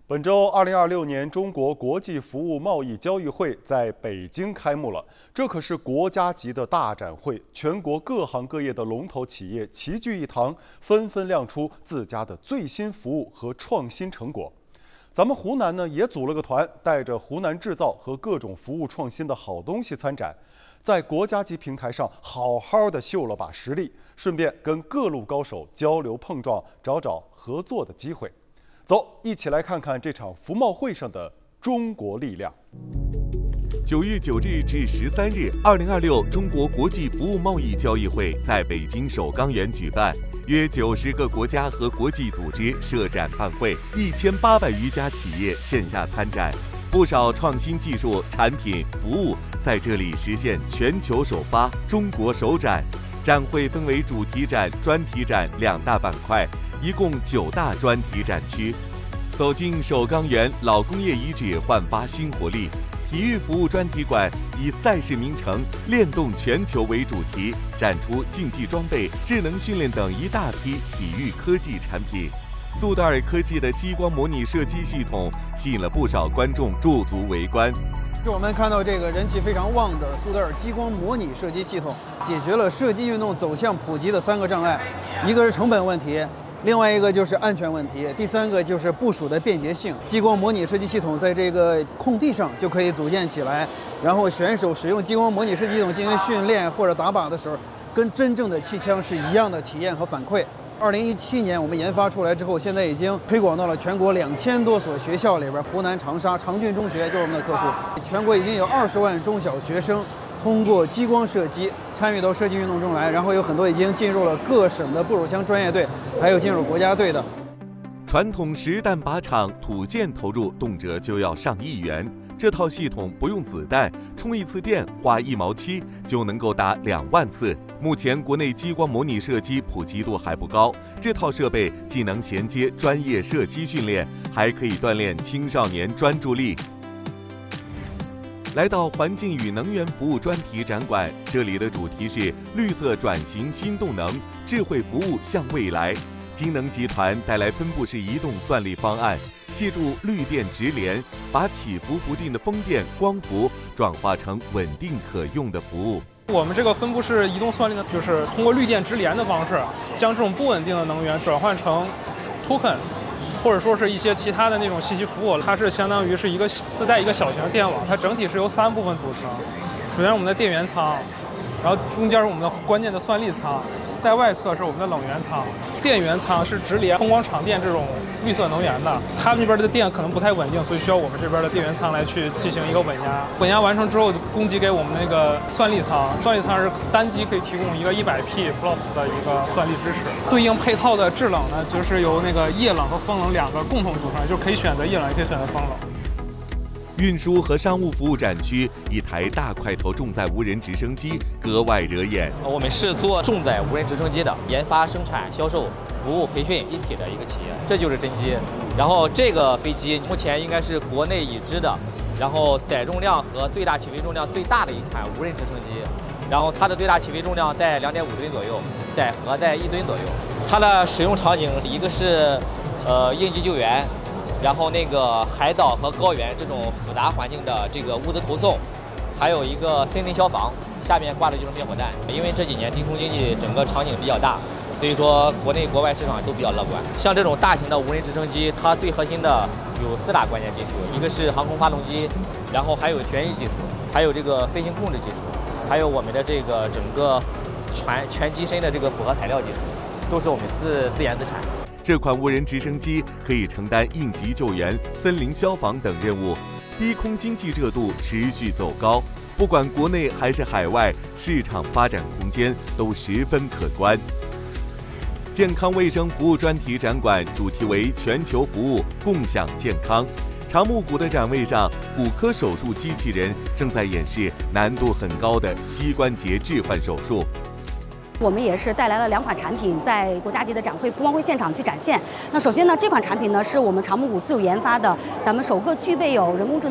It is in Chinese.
本周，2026年中国国际服务贸易交易会在北京开幕了。这可是国家级的大展会，全国各行各业的龙头企业齐聚一堂，纷纷亮出自家的最新服务和创新成果。咱们湖南呢也组了个团，带着湖南制造和各种服务创新的好东西参展，在国家级平台上好好的秀了把实力，顺便跟各路高手交流碰撞，找找合作的机会。走，一起来看看这场服贸会上的中国力量。 9月9日至13日，2026中国国际服务贸易交易会在北京首钢园举办，约90个国家和国际组织设展办会，1800余家企业线下参展，不少创新技术、产品、服务在这里实现全球首发、中国首展。展会分为主题展、专题展2大板块，一共9大专题展区。走进首钢园老工业遗址，焕发新活力。体育服务专题馆以赛事名城联动全球为主题，展出竞技装备、智能训练等一大批体育科技产品。苏德尔科技的激光模拟射击系统吸引了不少观众驻足围观。 我们看到这个人气非常旺的苏德尔激光模拟射击系统，解决了射击运动走向普及的3个障碍，一个是成本问题，另外一个就是安全问题，第3个就是部署的便捷性。激光模拟射击系统在这个空地上就可以组建起来，然后选手使用激光模拟射击系统进行训练或者打靶的时候，跟真正的气枪是一样的体验和反馈。2017年我们研发出来之后，现在已经推广到了全国2000多所学校里边。湖南长沙长郡中学就是我们的客户，全国已经有20万中小学生通过激光射击参与到射击运动中来，然后有很多已经进入了各省的步手枪专业队，还有进入国家队的。 传统实弹靶场土建投入动辄就要上亿元，这套系统不用子弹，充一次电花1毛7就能够打2万次。目前国内激光模拟射击普及度还不高，这套设备既能衔接专业射击训练，还可以锻炼青少年专注力。来到环境与能源服务专题展馆，这里的主题是绿色转型新动能，智慧服务向未来。金能集团带来分布式移动算力方案，借助绿电直联，把起伏不定的风电、光伏转化成稳定可用的服务。 我们这个分布式移动算力呢，就是通过绿电直联的方式，将这种不稳定的能源转换成 token， 或者说是一些其他的那种信息服务。它是相当于是自带一个小型的电网，它整体是由3部分组成。首先是我们的电源仓，然后中间是我们的关键的算力仓，在外侧是我们的冷源仓。电源仓是直连风光场电这种绿色能源的，它那边的电可能不太稳定，所以需要我们这边的电源仓来去进行一个稳压。稳压完成之后，就供给给我们那个算力仓。算力仓是单机可以提供一个100P flops 的一个算力支持。对应配套的制冷呢，就是由那个液冷和风冷2个共同组成，就是可以选择液冷，也可以选择风冷。 运输和商务服务展区，一台大块头重载无人直升机格外惹眼。 我们是做重载无人直升机的，研发、生产、销售、服务、培训一体的一个企业，这就是真机。然后这个飞机目前应该是国内已知的，然后载重量和最大起飞重量最大的一款无人直升机。然后它的最大起飞重量在2.5吨左右，载荷在1吨左右。它的使用场景一个是应急救援。然后那个海岛和高原这种复杂环境的这个物资投送，还有一个森林消防，下面挂的就是灭火弹。因为这几年低空经济整个场景比较大，所以说国内国外市场都比较乐观。像这种大型的无人直升机，它最核心的有4大关键技术，一个是航空发动机，然后还有旋翼技术，还有这个飞行控制技术，还有我们的这个整个全机身的这个复合材料技术，都是我们自研自产。 这款无人直升机可以承担应急救援、森林消防等任务，低空经济热度持续走高，不管国内还是海外，市场发展空间都十分可观。健康卫生服务专题展馆主题为全球服务，共享健康。长木谷的展位上，骨科手术机器人正在演示难度很高的膝关节置换手术。 我们也是带来了2款产品，在国家级的展会服贸会现场去展现。那首先呢，这款产品呢是我们长木谷自主研发的，咱们首个具备有人工智能